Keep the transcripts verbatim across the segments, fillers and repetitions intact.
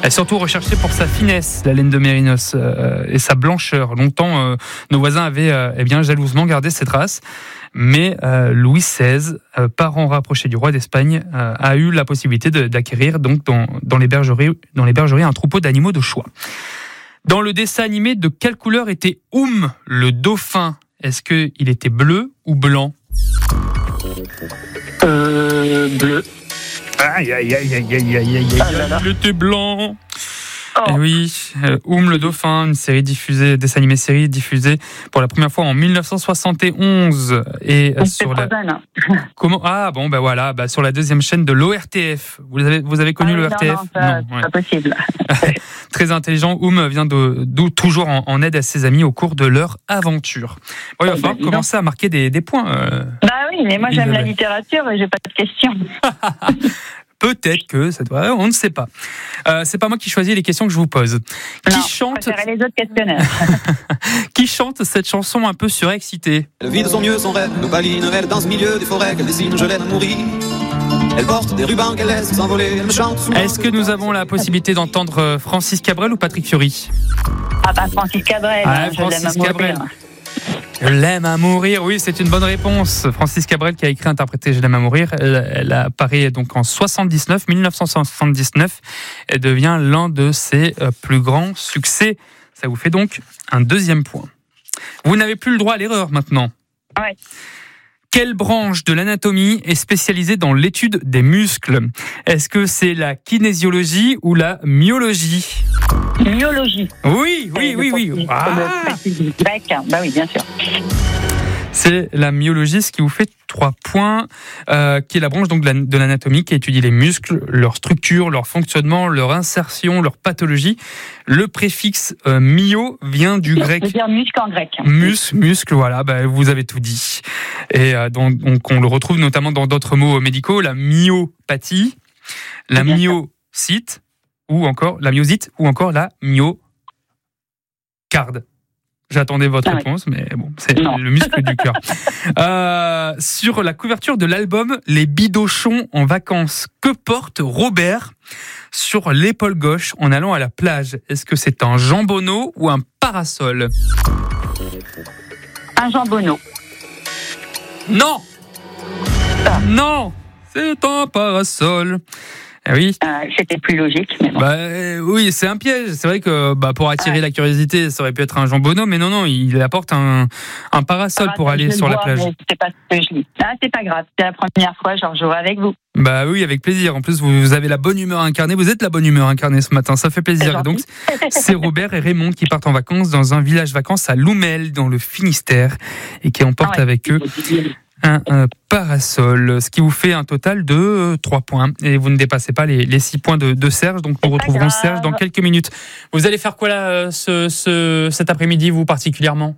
Elle est surtout recherchée pour sa finesse, la laine de mérinos, euh, et sa blancheur. Longtemps, euh, nos voisins avaient euh, eh bien, jalousement gardé cette race. Mais euh, Louis seize, euh, parent rapproché du roi d'Espagne, euh, a eu la possibilité de, d'acquérir donc dans, dans, les bergeries, dans les bergeries un troupeau d'animaux de choix. Dans le dessin animé, de quelle couleur était Oum, le dauphin ? Est-ce qu'il était bleu ou blanc ? Euh, bleu. Aïe, aïe, aïe, aïe, aïe, aïe, aïe, Ah là là. il était blanc. Oh. Eh oui, euh, Oum le dauphin, une série diffusée, dessin animé série diffusée pour la première fois en dix-neuf cent soixante et onze et euh, sur la Frozen. comment ah bon ben bah voilà bah sur la deuxième chaîne de l'O R T F. Vous avez vous avez connu Ah oui, l'O R T F? Non, non, ça, Non, c'est ouais. pas possible. Très intelligent, Oum vient de, de toujours en, en aide à ses amis au cours de leur aventure. Bon, il va Oh, falloir bah, dis donc. commencer à marquer des, des points. euh. Bah oui, mais moi j'aime Isabelle. la littérature et j'ai pas de questions. Peut-être que ça doit, on ne sait pas. Euh, c'est pas moi qui choisis les questions que je vous pose. Qui Non, chante, je préférais les autres questionnaires. qui chante cette chanson un peu surexcitée? Elle vit de son mieux son rêve, nous baline, elle dans ce milieu des forêts qu'elle dessine, je l'aime à mourir. Elle porte des rubans qu'elle laisse s'envoler, elle me chante sous. Est-ce que nous avons la possibilité d'entendre Francis Cabrel ou Patrick Fiori? Ah bah Francis Cabrel, Ah, je Francis l'aime à mourir. Cabrel. Je l'aime à mourir, oui, c'est une bonne réponse. Francis Cabrel qui a écrit et interprété Je l'aime à mourir. Elle, elle apparaît donc en soixante-dix-neuf, dix-neuf cent soixante-dix-neuf. Elle devient l'un de ses euh, plus grands succès. Ça vous fait donc un deuxième point. Vous n'avez plus le droit à l'erreur maintenant. Ouais. Quelle branche de l'anatomie est spécialisée dans l'étude des muscles? Est-ce que c'est la kinésiologie ou la myologie? Myologie. Oui, oui, oui, oui. Ah, Grec, bah oui, bien sûr. c'est la myologie, ce qui vous fait trois points, euh, qui est la branche donc de la- de l'anatomie qui étudie les muscles, leur structure, leur fonctionnement, leur insertion, leur pathologie. Le préfixe euh, myo vient du Je veux grec dire muscle en grec. mus, muscle, voilà, bah, vous avez tout dit. Et euh, donc, donc, on le retrouve notamment dans d'autres mots médicaux, la myopathie, la Bien sûr. myocyte, ou encore la myosite, ou encore la myocarde. J'attendais votre Ah ouais. réponse, mais bon, c'est Non. le muscle du cœur. Euh, sur la couverture de l'album Les Bidochons en vacances, que porte Robert sur l'épaule gauche en allant à la plage? Est-ce que c'est un jambonneau ou un parasol? Un jambonneau. Non! Ah. Non! C'est un parasol. Eh oui. Euh, C'était plus logique, mais bon. Bah, euh, oui, c'est un piège. C'est vrai que bah, pour attirer Ouais. la curiosité, ça aurait pu être un jambonneau, mais non, non, il apporte un, un parasol Ah, pour je aller le sur la vois, plage. mais C'est pas ce que je lis. Ah, c'est pas grave. C'est la première fois, genre, je jouerai avec vous. Bah oui, avec plaisir. En plus, vous avez la bonne humeur incarnée. Vous êtes la bonne humeur incarnée ce matin. Ça fait plaisir. C'est Et donc, gentil. c'est Robert et Raymond qui partent en vacances dans un village vacances à Loumel, dans le Finistère, et qui emportent Ah ouais. avec eux un, un parasol, ce qui vous fait un total de euh, trois points. Et vous ne dépassez pas les, les six points de, de Serge, donc nous C'est pas retrouverons grave. Serge dans quelques minutes. Vous allez faire quoi là, euh, ce, ce, cet après-midi, vous particulièrement?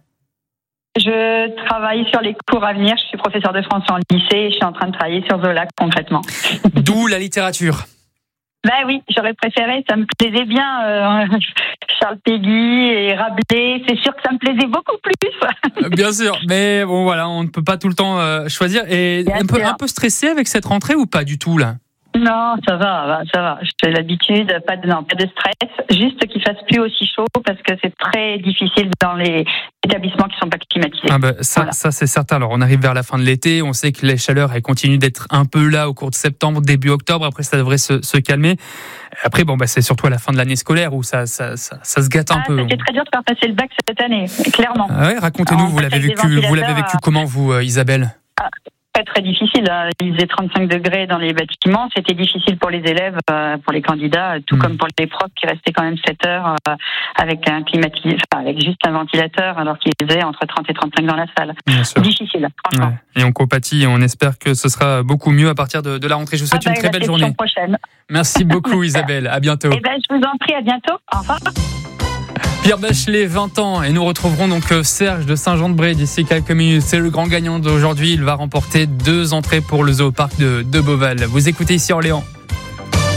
Je travaille sur les cours à venir. Je suis professeur de français en lycée et je suis en train de travailler sur Zola concrètement. D'où la littérature. Ben oui, j'aurais préféré. Ça me plaisait bien, euh, Charles Péguy et Rabelais. C'est sûr que ça me plaisait beaucoup plus. Bien sûr, mais bon voilà, on ne peut pas tout le temps euh, choisir. Et Bien un peu, sûr. un peu stressé avec cette rentrée ou pas du tout là? Non, ça va, va, ça va. J'ai l'habitude, pas de, non, pas de stress. Juste qu'il fasse plus aussi chaud parce que c'est très difficile dans les établissements qui sont pas climatisés. Ah bah, ça, Voilà. ça c'est certain. Alors on arrive vers la fin de l'été, on sait que les chaleurs elles continuent d'être un peu là au cours de septembre, début octobre. Après ça devrait se, se calmer. Après bon bah c'est surtout à la fin de l'année scolaire où ça ça, ça, ça se gâte un Ah, peu. c'était très dur de faire passer le bac cette année, clairement. Ah ouais, racontez-nous, En vous fait, l'avez avec vécu, des vous l'avez ventilateurs, vécu comment vous, euh, Isabelle? Très très difficile. hein. Il faisait trente-cinq degrés dans les bâtiments. C'était difficile pour les élèves, euh, pour les candidats, tout Mmh. comme pour les profs qui restaient quand même sept heures euh, avec un climatiseur, enfin, avec juste un ventilateur alors qu'ils faisaient entre trente et trente-cinq dans la salle. Bien sûr. Difficile, franchement. Ouais. Et on compatit et on espère que ce sera beaucoup mieux à partir de, de la rentrée. Je vous souhaite Ah bah, une très la belle session journée. prochaine. Merci beaucoup Isabelle, à bientôt. Eh ben, je vous en prie, à bientôt. Au revoir. Pierre Bachelet, vingt ans, et nous retrouverons donc Serge de Saint-Jean-de-Bray d'ici quelques minutes. C'est le grand gagnant d'aujourd'hui. Il va remporter deux entrées pour le zoo parc de, de Beauval. Vous écoutez ici Orléans.